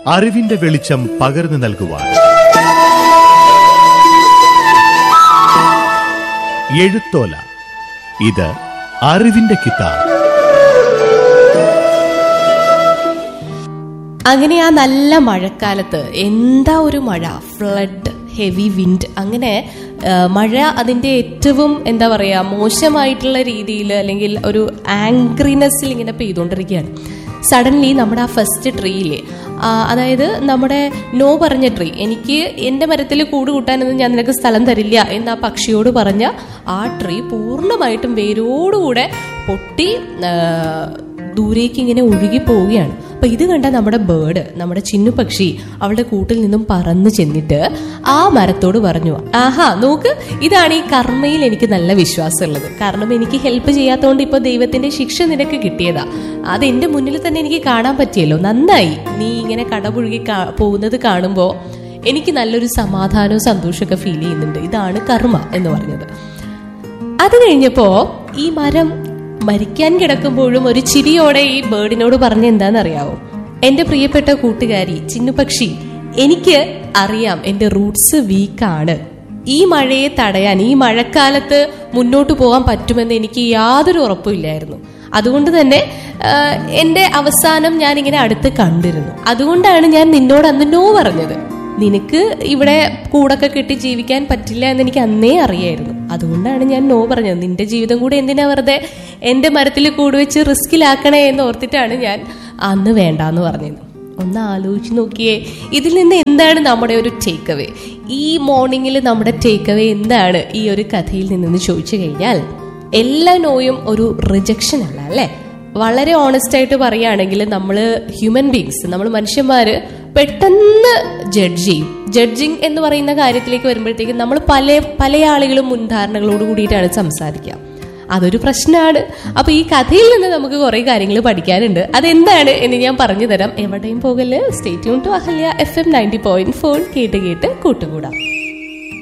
അറിവിന്റെ വെളിച്ചം പകർന്നു നൽകുവാൻ. എഴുത്തോല, ഇത് അറിവിന്റെ കിതാബ്. അങ്ങനെ ആ നല്ല മഴക്കാലത്ത് എന്താ ഒരു മഴ, ഫ്ലഡ്, ഹെവി വിൻഡ്, അങ്ങനെ മഴ അതിന്റെ ഏറ്റവും എന്താ പറയാ മോശമായിട്ടുള്ള രീതിയിൽ അല്ലെങ്കിൽ ഒരു ആംഗ്രിനെസ്സിൽ ഇങ്ങനെ പെയ്തുകൊണ്ടിരിക്കുകയാണ്. സഡൻലി നമ്മുടെ ആ ഫസ്റ്റ് ട്രീയിലെ, അതായത് നമ്മുടെ നോ പറഞ്ഞ ട്രീ, എനിക്ക് എന്റെ മരത്തിൽ കൂട് കൂട്ടാനൊന്നും ഞാൻ നിനക്ക് സ്ഥലം തരില്ല എന്ന് ആ പക്ഷിയോട് പറഞ്ഞ ആ ട്രീ പൂർണ്ണമായിട്ടും വേരോടുകൂടെ പൊട്ടി ദൂരേക്ക് ഇങ്ങനെ ഒഴുകി പോവുകയാണ്. അപ്പൊ ഇത് കണ്ട നമ്മുടെ ബേർഡ്, നമ്മുടെ ചിന്നു പക്ഷി അവളുടെ കൂട്ടിൽ നിന്നും പറന്നു ചെന്നിട്ട് ആ മരത്തോട് പറഞ്ഞു, ആഹാ നോക്ക്, ഇതാണ് ഈ കർമ്മയിൽ എനിക്ക് നല്ല വിശ്വാസമുള്ളത്. കാരണം എനിക്ക് ഹെൽപ്പ് ചെയ്യാത്തതുകൊണ്ട് ഇപ്പൊ ദൈവത്തിന്റെ ശിക്ഷ നിനക്ക് കിട്ടിയതാ. അത് എന്റെ മുന്നിൽ തന്നെ എനിക്ക് കാണാൻ പറ്റിയല്ലോ, നന്നായി. നീ ഇങ്ങനെ കടപുഴുകി പോകുന്നത് കാണുമ്പോ എനിക്ക് നല്ലൊരു സമാധാനവും സന്തോഷമൊക്കെ ഫീൽ ചെയ്യുന്നുണ്ട്. ഇതാണ് കർമ്മ എന്ന് പറഞ്ഞത്. അത് കഴിഞ്ഞപ്പോ ഈ മരം മരിക്കാൻ കിടക്കുമ്പോഴും ഒരു ചിരിയോടെ ഈ ബേർഡിനോട് പറഞ്ഞ എന്താണെന്നറിയാവോ? എന്റെ പ്രിയപ്പെട്ട കൂട്ടുകാരി ചിന്നുപക്ഷി, എനിക്ക് അറിയാം എന്റെ റൂട്ട്സ് വീക്കാണ്. ഈ മഴയെ തടയാൻ, ഈ മഴക്കാലത്ത് മുന്നോട്ട് പോകാൻ പറ്റുമെന്ന് എനിക്ക് യാതൊരു ഉറപ്പുമില്ലായിരുന്നു. അതുകൊണ്ട് തന്നെ എന്റെ അവസാനം ഞാൻ ഇങ്ങനെ അടുത്ത് കണ്ടിരുന്നു. അതുകൊണ്ടാണ് ഞാൻ നിന്നോട് അന്ന് നോ പറഞ്ഞത്. നിനക്ക് ഇവിടെ കൂടൊക്കെ കെട്ടി ജീവിക്കാൻ പറ്റില്ല എന്ന് എനിക്ക് അന്നേ അറിയായിരുന്നു. അതുകൊണ്ടാണ് ഞാൻ നോ പറഞ്ഞത്. നിന്റെ ജീവിതം കൂടെ എന്തിനാ വെറുതെ എന്റെ മരത്തിൽ കൂട് വെച്ച് റിസ്കിലാക്കണേ എന്ന് ഓർത്തിട്ടാണ് ഞാൻ അന്ന് വേണ്ടാന്ന് പറഞ്ഞത്. ഒന്ന് ആലോചിച്ച് നോക്കിയേ, ഇതിൽ നിന്ന് എന്താണ് നമ്മുടെ ഒരു ടേക്ക് അവേ? ഈ മോർണിംഗിൽ നമ്മുടെ ടേക്ക് അവേ എന്താണ് ഈ ഒരു കഥയിൽ നിന്നെന്ന് ചോദിച്ചു കഴിഞ്ഞാൽ, എല്ലാ നോയും ഒരു റിജക്ഷൻ അല്ല, അല്ലെ? വളരെ ഓണസ്റ്റ് ആയിട്ട് പറയുകയാണെങ്കിൽ നമ്മൾ ഹ്യൂമൻ ബീങ്സ്, നമ്മൾ മനുഷ്യന്മാര് പെട്ടെന്ന് ജഡ്ജ് ചെയ്യും. ജഡ്ജിങ് എന്ന് പറയുന്ന കാര്യത്തിലേക്ക് വരുമ്പോഴത്തേക്കും നമ്മൾ പല ആളുകളും മുൻധാരണകളോട് കൂടിയിട്ടാണ് സംസാരിക്കുക. അതൊരു പ്രശ്നമാണ്. അപ്പൊ ഈ കഥയിൽ നിന്ന് നമുക്ക് കുറെ കാര്യങ്ങൾ പഠിക്കാനുണ്ട്. അതെന്താണ് എന്ന് ഞാൻ പറഞ്ഞു തരാം. എവിടെയും പോകല്. Stay tune to Ahalya FM 90.4. കേട്ട് കേട്ട് കൂട്ടുകൂടാം.